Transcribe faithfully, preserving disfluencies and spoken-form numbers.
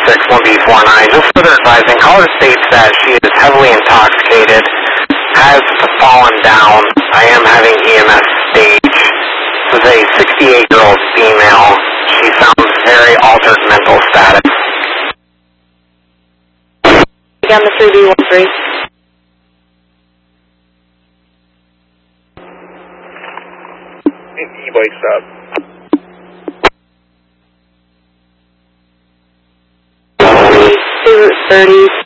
six one B four nine. Just further advising, caller states that she is heavily intoxicated, has fallen down. I am having E M S stage. This is a sixty-eight-year-old female. She sounds very altered mental status. Again, the three B one three. E-bike stop. two thirty.